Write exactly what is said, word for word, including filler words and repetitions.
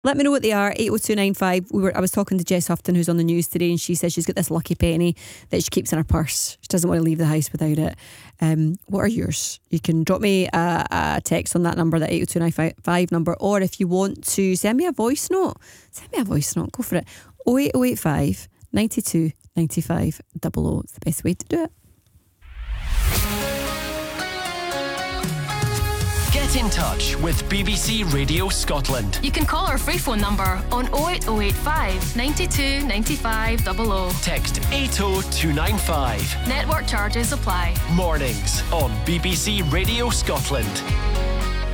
Let me know what they are. eight oh two nine five. We were I was talking to Jess Houghton, who's on the news today, and she says she's got this lucky penny that she keeps in her purse. She doesn't want to leave the house without it. Um, what are yours? You can drop me a, a text on that number, that eight oh two nine five number, or if you want to send me a voice note, send me a voice note. Go for it. oh eight oh eight five, nine two, nine five, double oh. It's the best way to do it. Get in touch with B B C Radio Scotland. You can call our free phone number on oh eight oh eight five, nine two, nine five, double oh. Text eight oh two nine five. Network charges apply. Mornings on B B C Radio Scotland.